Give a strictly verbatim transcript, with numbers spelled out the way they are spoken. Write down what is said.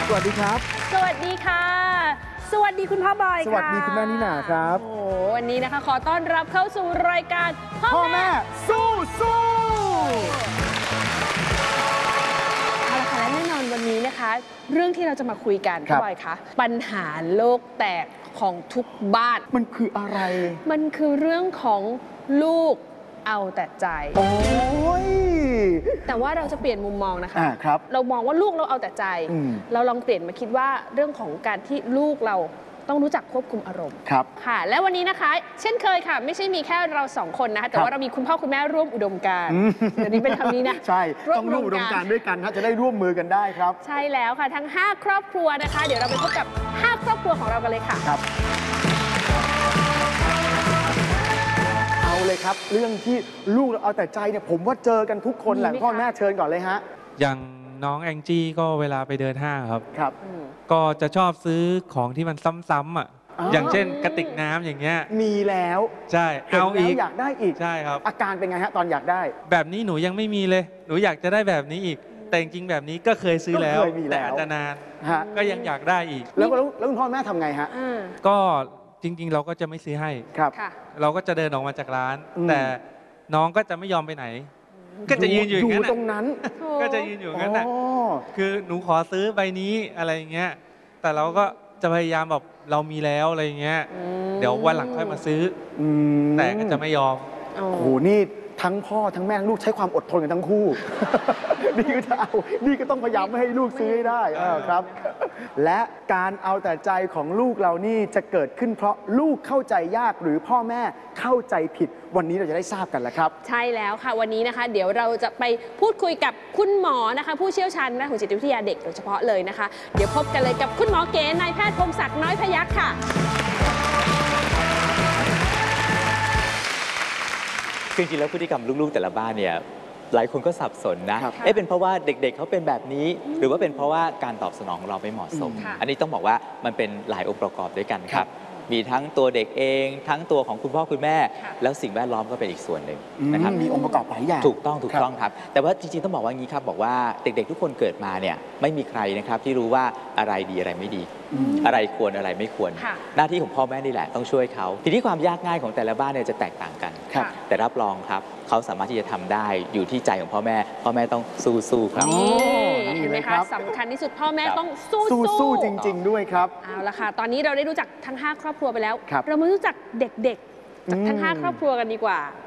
สวัสดีครับสวัสดีค่ะสวัสดีคุณพ่อบอยค่ะสวัสดีคุณแม่นิน่าครับโอ้วันนี้นะคะขอต้อนรับเข้าสู่รายการพ่อแม่สู้สู้เอาละค่ะและแน่นอนวันนี้นะคะเรื่องที่เราจะมาคุยกันพ่อบอยคะปัญหาโลกแตกของทุกบ้านมันคืออะไรมันคือเรื่องของลูกเอาแต่ใจโอ้ยแต่ว่าเราจะเปลี่ยนมุมมองนะคะอ่าครับเรามองว่าลูกเราเอาแต่ใจเราลองเปลี่ยนมาคิดว่าเรื่องของการที่ลูกเราต้องรู้จักควบคุมอารมณ์ครับค่ะและวันนี้นะคะเช่นเคยค่ะไม่ใช่มีแค่เราสองคนนะคะแต่ว่าเรามีคุณพ่อคุณแม่ร่วมอุดมการณ์เดี๋ยวนี้เป็นคำนี้นะใช่ต้องร่วมอุดมการณ์ด้วยกันนะจะได้ร่วมมือกันได้ครับใช่แล้วค่ะทั้งห้าครอบครัวนะคะเดี๋ยวเราไปพบกับห้าครอบครัวของเรากันเลยค่ะครับเอาเลยครับเรื่องที่ลูกเราเอาแต่ใจเนี่ยผมว่าเจอกันทุกคนแหละพ่อแม่เชิญก่อนเลยฮะอย่างน้องแองจี้ก็เวลาไปเดินห้างครับครับก็จะชอบซื้อของที่มันซ้ำๆอ่ะอย่างเช่นกระติกน้ำอย่างเงี้ยมีแล้วใช่เอาอีกอยากได้อีกใช่ครับอาการเป็นไงฮะตอนอยากได้แบบนี้หนูยังไม่มีเลยหนูอยากจะได้แบบนี้อีกแต่จริงๆแบบนี้ก็เคยซื้อแล้วแต่อาจจะนานก็ยังอยากได้อีกแล้วแล้วคุณพ่อแม่ทำไงฮะก็จริงๆเราก็จะไม่ซื้อให้ครับเราก็จะเดินออกมาจากร้านแต่น้องก็จะไม่ยอมไปไหนก็จะยืนอยู่อย่างนั้นตรงนั้นก็จะยืนอยู่อย่างนั้นแหละคือหนูขอซื้อใบนี้อะไรอย่างเงี้ยแต่เราก็จะพยายามแบบเรามีแล้วอะไรอย่างเงี้ยเดี๋ยววันหลังค่อยมาซื้อแต่ก็จะไม่ยอมโอ้โหนี่ทั้งพ่อทั้งแม่ทั้งลูกใช้ความอดทนกันทั้งคู่นี่ก็จะเอานี่ก็ต้องพยายามไม่ให้ลูกซื้อให้ได้ครับและการเอาแต่ใจของลูกเรานี่จะเกิดขึ้นเพราะลูกเข้าใจยากหรือพ่อแม่เข้าใจผิดวันนี้เราจะได้ทราบกันแล้วครับใช่แล้วค่ะวันนี้นะคะเดี๋ยวเราจะไปพูดคุยกับคุณหมอนะคะผู้เชี่ยวชาญด้านหัวจิตวิทยาเด็กโดยเฉพาะเลยนะคะเดี๋ยวพบกันเลยกับคุณหมอเก๋นายแพทย์พงศักดิ์น้อยพยัคฆ์ค่ะจริงๆแล้วพฤติกรรมลูกๆแต่ละบ้านเนี่ยหลายคนก็สับสนนะเอ๊ะเป็นเพราะว่าเด็กๆเขาเป็นแบบนี้หรือว่าเป็นเพราะว่าการตอบสนองของเราไม่เหมาะสมอันนี้ต้องบอกว่ามันเป็นหลายองค์ประกอบด้วยกันครับมีทั้งตัวเด็กเองทั้งตัวของคุณพ่อคุณแม่แล้วสิ่งแวดล้อมก็เป็นอีกส่วนหนึ่งนะครับมีองค์ประกอบหลายอย่างถูกต้องถูกต้องครับแต่ว่าจริงๆต้องบอกว่างี้ครับบอกว่าเด็กๆทุกคนเกิดมาเนี่ยไม่มีใครนะครับที่รู้ว่าอะไรดีอะไรไม่ดีอะไรควรอะไรไม่ควรหน้าที่ของพ่อแม่นี่แหละต้องช่วยเขาทีนี้ความยากง่ายของแต่ละบ้านเนี่ยจะแตกต่างกันแต่รับรองครับเขาสามารถที่จะทำได้อยู่ที่ใจของพ่อแม่พ่อแม่ต้องสู้ๆครับเห็นไหมคะสำคัญที่สุดพ่อแม่ต้องสู้สู้จริงๆด้วยครับเอาละค่ะตอนนี้เราได้รู้จักทั้งห้าครอบครัวไปแล้วเรามารู้จักเด็กๆจากทั้งห้าครอบครัวกันดีกว่า